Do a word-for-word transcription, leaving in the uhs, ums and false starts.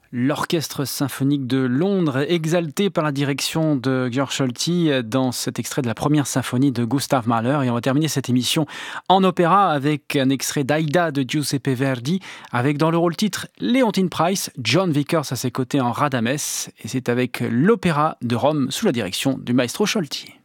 L'Orchestre symphonique de Londres, exalté par la direction de Georg Solti dans cet extrait de la première symphonie de Gustav Mahler. Et on va terminer cette émission en opéra avec un extrait d'Aïda de Giuseppe Verdi, avec dans le rôle titre Leontyne Price, John Vickers à ses côtés en Radames. Et c'est avec l'Opéra de Rome sous la direction du maestro Solti.